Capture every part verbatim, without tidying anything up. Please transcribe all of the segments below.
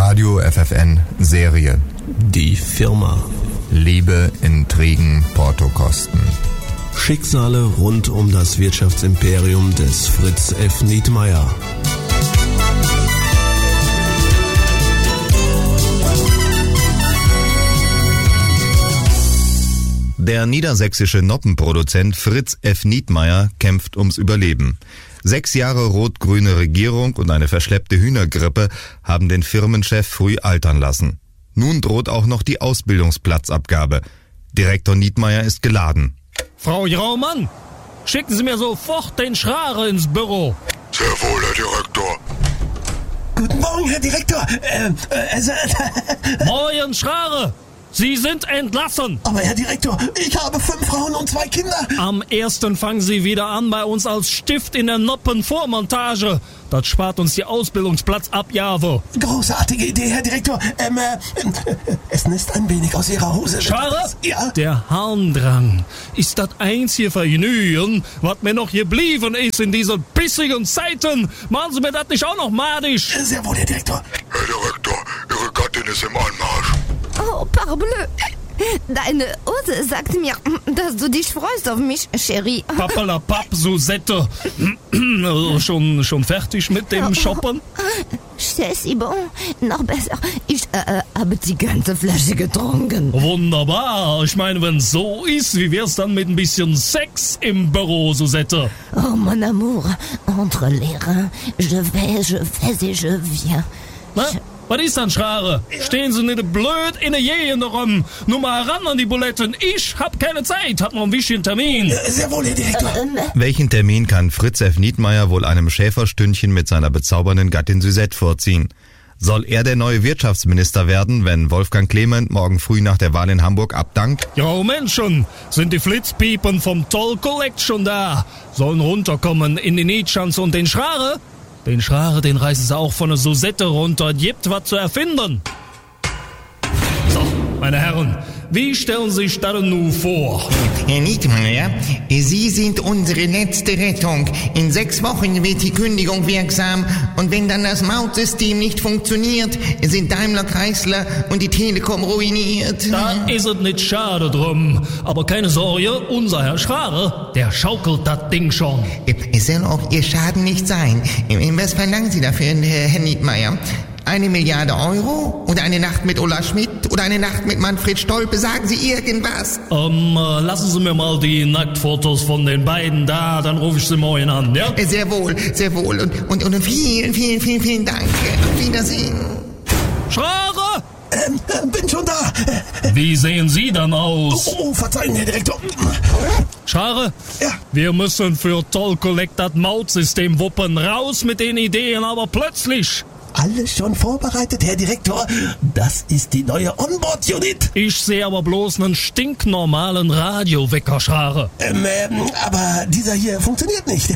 Radio F F N Serie. Die Firma. Liebe, Intrigen, Portokosten. Schicksale rund um das Wirtschaftsimperium des Fritz F. Nietmeyer. Der niedersächsische Noppenproduzent Fritz F. Nietmeyer kämpft ums Überleben. Sechs Jahre rot-grüne Regierung und eine verschleppte Hühnergrippe haben den Firmenchef früh altern lassen. Nun droht auch noch die Ausbildungsplatzabgabe. Direktor Nietmeyer ist geladen. Frau Jaumann, schicken Sie mir sofort den Schrare ins Büro. Sehr wohl, Herr Direktor. Guten Morgen, Herr Direktor. Äh, äh, also, Moin, Schrare. Sie sind entlassen. Aber Herr Direktor, ich habe fünf Frauen und zwei Kinder. Am ersten fangen Sie wieder an bei uns als Stift in der Noppenvormontage. Das spart uns die Ausbildungsplatzabgabe. Großartige Idee, Herr Direktor. Ähm, äh, es nässt ein wenig aus Ihrer Hose. Schrare? Ja? Der Harndrang ist das einzige Vergnügen, was mir noch geblieben ist in diesen bissigen Zeiten. Machen Sie mir das nicht auch noch madisch? Sehr wohl, Herr Direktor. Herr Direktor, Ihre Gattin ist im Anmarsch. Oh, parbleu. Deine Hose sagt mir, dass du dich freust auf mich, Chérie. Pappalapapp, Susette. schon, schon fertig mit dem Shoppen? C'est bon. Noch besser. Ich äh, habe die ganze Flasche getrunken. Wunderbar. Ich meine, wenn es so ist, wie wär's dann mit ein bisschen Sex im Büro, Susette? Oh, mon amour. Entre les reins. Je vais, je fais et je viens. Na? Was ist dann, Schrare? Stehen Sie nicht blöd in der Gegend rum. Nur mal ran an die Buletten. Ich hab keine Zeit. Hab noch einen wichtigen Termin. Sehr wohl, Herr Direktor. Welchen Termin kann Fritz F. Nietmeyer wohl einem Schäferstündchen mit seiner bezaubernden Gattin Suzette vorziehen? Soll er der neue Wirtschaftsminister werden, wenn Wolfgang Clement morgen früh nach der Wahl in Hamburg abdankt? Jo, Menschen, sind die Flitzpiepen vom Toll Collect schon da? Sollen runterkommen in die Nietschanze und den Schrare? Den Schrare, den reißen sie auch von der Susette runter. Gibt was zu erfinden. So, meine Herren, wie stellen Sie sich das denn nun vor? Herr Nietmeyer, Sie sind unsere letzte Rettung. In sechs Wochen wird die Kündigung wirksam. Und wenn dann das Mautsystem nicht funktioniert, sind Daimler, Chrysler und die Telekom ruiniert. Da ist es nicht schade drum. Aber keine Sorge, unser Herr Schrare, der schaukelt das Ding schon. Es soll auch Ihr Schaden nicht sein. Was verlangen Sie dafür, Herr Nietmeyer? Eine Milliarde Euro? Oder eine Nacht mit Ulla Schmidt? Oder eine Nacht mit Manfred Stolpe? Sagen Sie irgendwas? Ähm, äh, lassen Sie mir mal die Nacktfotos von den beiden da, dann rufe ich Sie morgen an, ja? Sehr wohl, sehr wohl. Und, und, und vielen, vielen, vielen, vielen Dank. Auf Wiedersehen. Schrare! Ähm, äh, bin schon da. Wie sehen Sie dann aus? Oh, oh, verzeihen, Herr Direktor. Schrare? Ja. Wir müssen für Toll Collect das Mautsystem wuppen. Raus mit den Ideen, aber plötzlich. Alles schon vorbereitet, Herr Direktor. Das ist die neue Onboard-Unit. Ich sehe aber bloß einen stinknormalen Radiowecker, Schrare. Ähm, ähm, aber dieser hier funktioniert nicht.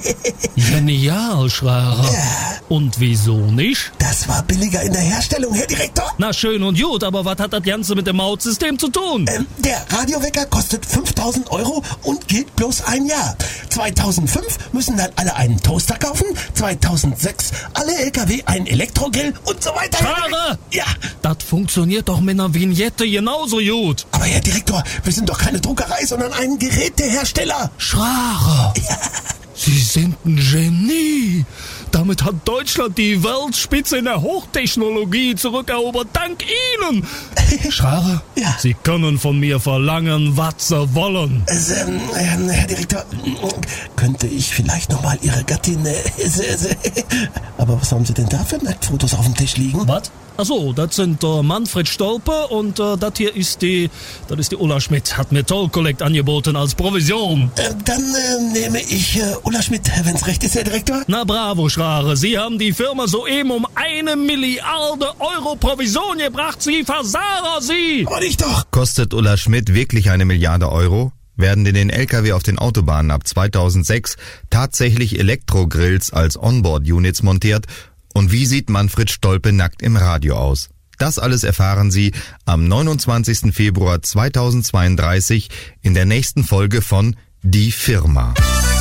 Genial, Schrare. Ja. Und wieso nicht? Das war billiger in der Herstellung, Herr Direktor. Na schön und gut, aber was hat das Ganze mit dem Mautsystem zu tun? Ähm, der Radiowecker kostet fünftausend Euro und gilt bloß ein Jahr. zweitausendfünf müssen dann alle einen Toaster kaufen, zweitausendsechs alle L K W einen Elektrogrill und so weiter. Schrare! Ja. Das funktioniert doch mit einer Vignette genauso gut. Aber Herr Direktor, wir sind doch keine Druckerei, sondern ein Gerätehersteller. Schrare! Ja. Sie sind ein Genie. Damit hat Deutschland die Weltspitze in der Hochtechnologie zurückerobert, dank Ihnen. Schrare, Ja. Sie können von mir verlangen, was Sie wollen. Also, ähm, ähm, Herr Direktor, könnte ich vielleicht nochmal Ihre Gattin... Äh, äh, aber was haben Sie denn da für Nacktfotos auf dem Tisch liegen? Was? Achso, das sind äh, Manfred Stolpe und äh, das hier ist die, das ist die Ulla Schmidt. Hat mir Toll Collect angeboten als Provision. Äh, dann äh, nehme ich äh, Ulla Schmidt, wenn's recht ist, Herr Direktor. Na bravo, Schrare. Sie haben die Firma soeben um eine Milliarde Euro Provision gebracht. Sie Versager, Sie! Aber nicht doch. Kostet Ulla Schmidt wirklich eine Milliarde Euro? Werden in den L K W auf den Autobahnen ab zweitausendsechs tatsächlich Elektrogrills als Onboard-Units montiert? Und wie sieht Manfred Stolpe nackt im Radio aus? Das alles erfahren Sie am neunundzwanzigsten Februar zweitausendzweiunddreißig in der nächsten Folge von Die Firma.